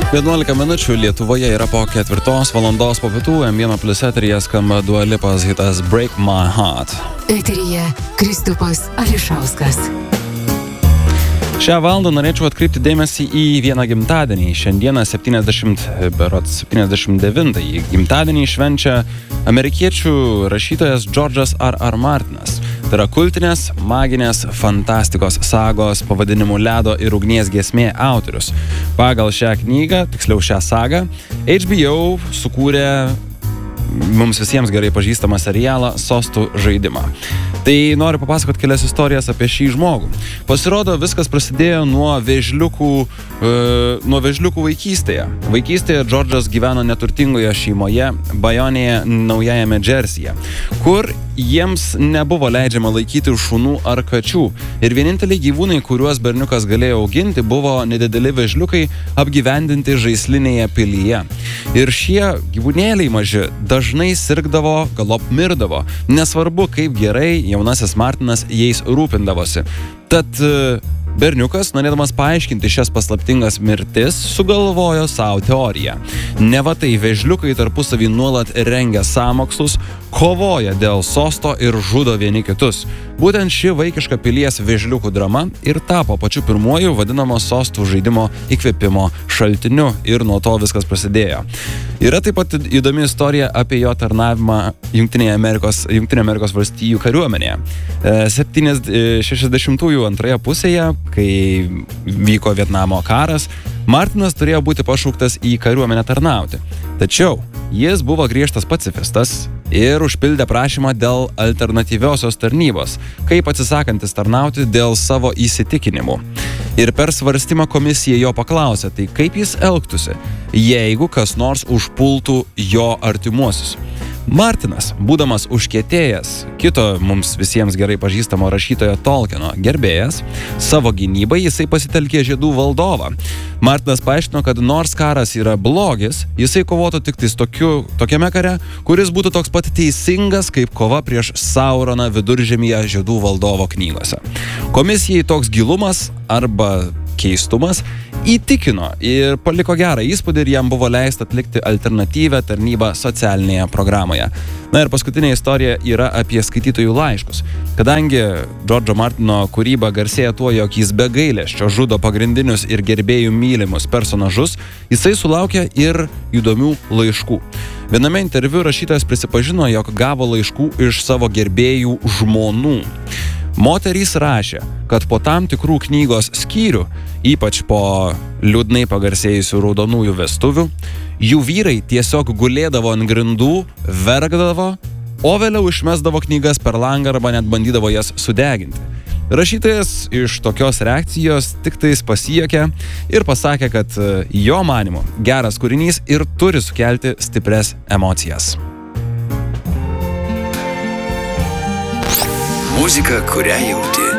11 minučių Lietuvoje yra po 4 valandos po pietų. M1 Plus eteryje skamba Dua Lipos hitas Break My Heart. Eteryje Kristupas Ališauskas. Šią valandą norėčiau atkreipti dėmesį į vieną gimtadienį. Šiandieną 79-ąjį gimtadienį švenčia amerikiečių rašytojas George'as R.R. Martinas. Tai yra kultinės, maginės, fantastikos sagos pavadinimu Ledo ir ugnies giesmė autorius. Pagal šią knygą, tiksliau šią sagą, HBO sukūrė mums visiems gerai pažįstamą serialą Sostų žaidimą. Tai noriu papasakoti kelias istorijas apie šį žmogų. Pasirodo, viskas prasidėjo nuo vėžliukų vaikystėje. Vaikystėje Džordžas gyveno neturtingoje šeimoje Bajonėje, Naujajame Džersyje, kur jiems nebuvo leidžiama laikyti šunų ar kačių. Ir vieninteliai gyvūnai, kuriuos berniukas galėjo auginti, buvo nedideli vėžliukai apgyvendinti žaislinėje pilyje. Ir šie gyvūnėliai maži dažnai sirgdavo, galop mirdavo. Nesvarbu, kaip gerai jaunasis Martinas jais rūpindavosi. Tad berniukas, norėdamas paaiškinti šias paslaptingas mirtis, sugalvojo savo teoriją. Neva tai vėžliukai tarpusavį nuolat rengia sąmokslus, kovoja dėl sosto ir žudo vieni kitus. Būtent ši vaikiška pilies vėžliukų drama ir tapo pačiu pirmuoju vadinamo sostų žaidimo įkvėpimo šaltiniu ir nuo to viskas prasidėjo. Yra taip pat įdomi istorija apie jo tarnavimą Jungtinių Amerikos valstijų kariuomenėje. 60-ųjų antroje pusėje, kai vyko Vietnamo karas, Martinas turėjo būti pašauktas į kariuomenę tarnauti. Tačiau jis buvo griežtas pacifistas ir užpildė prašymą dėl alternatyviosios tarnybos, kaip atsisakantis tarnauti dėl savo įsitikinimų. Ir per svarstymą komisija jo paklausė, tai kaip jis elgtųsi, jeigu kas nors užpultų jo artimuosius. Martinas, būdamas užkietėjęs, kito mums visiems gerai pažįstamo rašytojo Tolkieno gerbėjas, savo gynybai jisai pasitelkė žiedų valdovą. Martinas paaiškino, kad nors karas yra blogis, jisai kovotų tik tais tokiame kare, kuris būtų toks pat teisingas kaip kova prieš Sauroną Viduržemyje žiedų valdovo knygose. Komisijai toks gilumas arba keistumas įtikino ir paliko gerą įspūdį ir jam buvo leista atlikti alternatyvę tarnybą socialinėje programoje. Na ir paskutinė istorija yra apie skaitytojų laiškus. Kadangi George'o Martino kūryba garsėja tuo, jog jis be gailesčio žudo pagrindinius ir gerbėjų mylimus personažus, jisai sulaukė ir įdomių laiškų. Viename interviu rašytojas prisipažino, jog gavo laiškų iš savo gerbėjų žmonų. Moterys rašė, kad po tam tikrų knygos skyrių, ypač po liūdnai pagarsėjusių raudonųjų vestuvių, jų vyrai tiesiog gulėdavo ant grindų, verkdavo, o vėliau išmesdavo knygas per langą arba net bandydavo jas sudeginti. Rašytojas iš tokios reakcijos tik tais pasijuokė ir pasakė, kad jo manymu geras kūrinys ir turi sukelti stipres emocijas. Muzika, kurią jauti.